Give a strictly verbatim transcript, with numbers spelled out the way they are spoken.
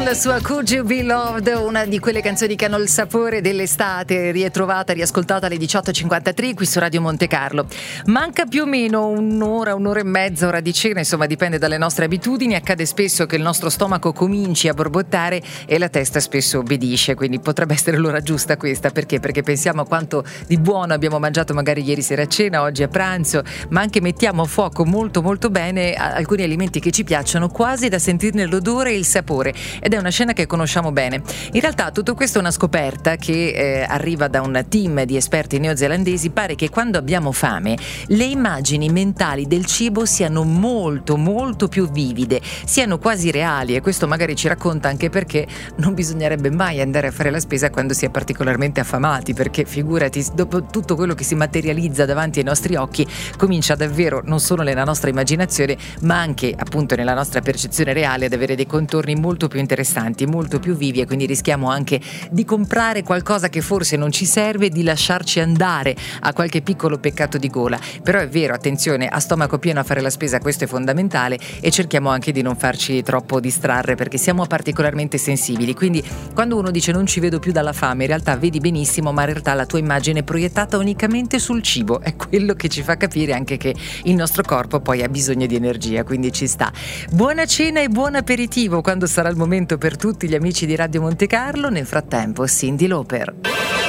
la sua Could You Be Loved, una di quelle canzoni che hanno il sapore dell'estate, rietrovata, riascoltata alle diciotto e cinquantatré qui su Radio Monte Carlo. Manca più o meno un'ora, un'ora e mezza, ora di cena, insomma dipende dalle nostre abitudini. Accade spesso che il nostro stomaco cominci a borbottare e la testa spesso obbedisce, quindi potrebbe essere l'ora giusta questa. Perché? Perché pensiamo a quanto di buono abbiamo mangiato magari ieri sera a cena, oggi a pranzo, ma anche mettiamo a fuoco molto molto bene alcuni alimenti che ci piacciono quasi da sentirne l'odore e il sapore, ed è una scena che conosciamo bene. In realtà tutto questo è una scoperta che eh, arriva da un team di esperti neozelandesi. Pare che quando abbiamo fame le immagini mentali del cibo siano molto molto più vivide, siano quasi reali, e questo magari ci racconta anche perché non bisognerebbe mai andare a fare la spesa quando si è particolarmente affamati, perché figurati, dopo tutto quello che si materializza davanti ai nostri occhi comincia davvero non solo nella nostra immaginazione ma anche appunto nella nostra percezione reale ad avere dei contorni molto più interessanti, molto più vivi, e quindi rischiamo anche di comprare qualcosa che forse non ci serve, di lasciarci andare a qualche piccolo peccato di gola. Però è vero, attenzione, a stomaco pieno a fare la spesa, questo è fondamentale, e cerchiamo anche di non farci troppo distrarre perché siamo particolarmente sensibili. Quindi quando uno dice non ci vedo più dalla fame, in realtà vedi benissimo, ma in realtà la tua immagine è proiettata unicamente sul cibo, è quello che ci fa capire anche che il nostro corpo poi ha bisogno di energia, quindi ci sta. Buona cena e buon aperitivo quando sarà il momento per tutti gli amici di Radio Monte Carlo. Nel frattempo Cyndi Lauper.